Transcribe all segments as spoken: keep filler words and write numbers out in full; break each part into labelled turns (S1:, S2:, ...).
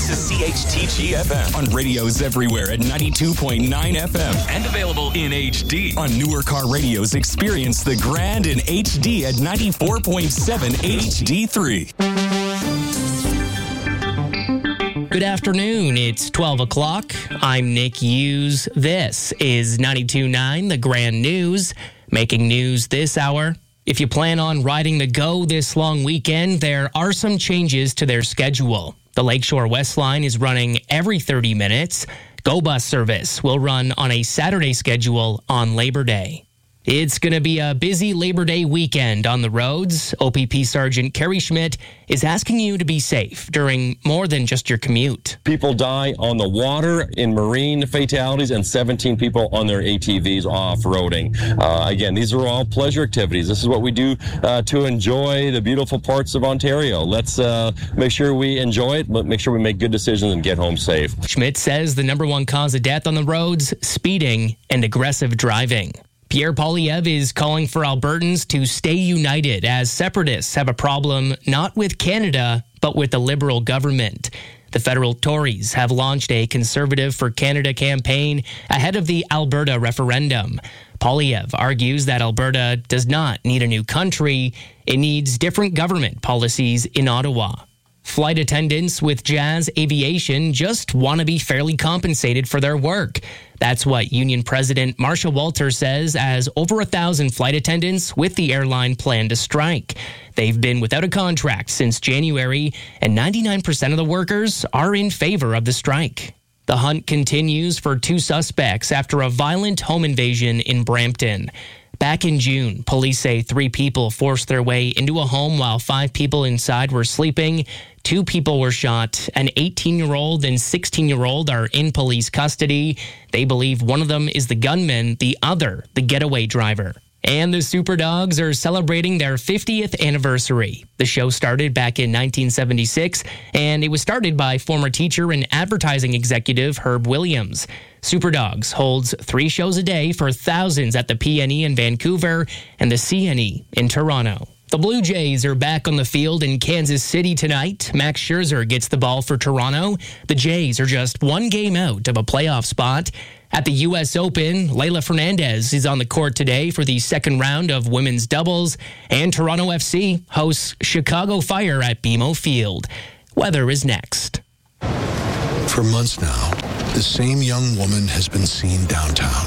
S1: This is C H T G F M on radios everywhere at ninety-two point nine F M and available in H D. On newer car radios, experience the grand in H D at ninety-four point seven H D three.
S2: Good afternoon. It's twelve o'clock. I'm Nick Hughes. This is ninety-two point nine, the Grand News. Making news this hour. If you plan on riding the Go this long weekend, there are some changes to their schedule. The Lakeshore West Line is running every thirty minutes. Go Bus service will run on a Saturday schedule on Labor Day. It's going to be a busy Labor Day weekend on the roads. O P P Sergeant Kerry Schmidt is asking you to be safe during more than just your commute.
S3: People die on the water in marine fatalities and seventeen people on their A T Vs off-roading. Uh, again, these are all pleasure activities. This is what we do uh, to enjoy the beautiful parts of Ontario. Let's uh, make sure we enjoy it, but make sure we make good decisions and get home safe.
S2: Schmidt says the number one cause of death on the roads, speeding and aggressive driving. Pierre Poilievre is calling for Albertans to stay united as separatists have a problem not with Canada, but with the Liberal government. The federal Tories have launched a Conservative for Canada campaign ahead of the Alberta referendum. Poilievre argues that Alberta does not need a new country. It needs different government policies in Ottawa. Flight attendants with Jazz Aviation just want to be fairly compensated for their work. That's what Union President Marsha Walter says as over a thousand flight attendants with the airline plan to strike. They've been without a contract since January, and ninety-nine percent of the workers are in favor of the strike. The hunt continues for two suspects after a violent home invasion in Brampton. Back in June, police say three people forced their way into a home while five people inside were sleeping. Two people were shot. An eighteen-year-old and sixteen-year-old are in police custody. They believe one of them is the gunman, the other the getaway driver. And the Superdogs are celebrating their fiftieth anniversary. The show started back in nineteen seventy-six, and it was started by former teacher and advertising executive Herb Williams. Superdogs holds three shows a day for thousands at the P N E in Vancouver and the C N E in Toronto. The Blue Jays are back on the field in Kansas City tonight. Max Scherzer gets the ball for Toronto. The Jays are just one game out of a playoff spot. At the U S Open, Leylah Fernandez is on the court today for the second round of women's doubles, and Toronto F C hosts Chicago Fire at B M O Field. Weather is next.
S4: For months now, the same young woman has been seen downtown.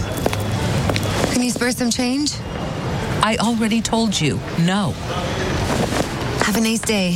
S5: Can you spare some change?
S6: I already told you, no.
S5: Have a nice day.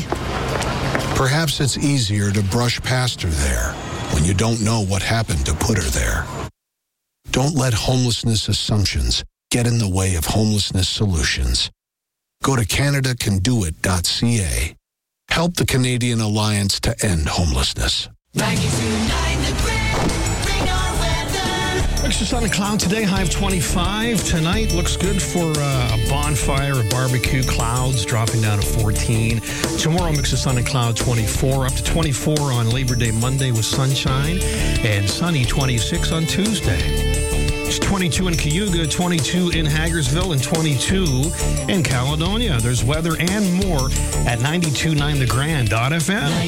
S4: Perhaps it's easier to brush past her there when you don't know what happened to put her there. Don't let homelessness assumptions get in the way of homelessness solutions. Go to Canada Can Do It dot C A. Help the Canadian Alliance to End Homelessness.
S7: ninety-two point nine The Grand, bring our weather.
S8: Mix of sun and cloud today, high of twenty-five. Tonight looks good for uh, a bonfire, a barbecue. Clouds dropping down to fourteen. Tomorrow, mix of sun and cloud, twenty-four. Up to twenty-four on Labor Day Monday with sunshine. And sunny, twenty-six on Tuesday. It's twenty-two in Cayuga, twenty-two in Hagersville, and twenty-two in Caledonia. There's weather and more at ninety-two point nine The Grand dot F M.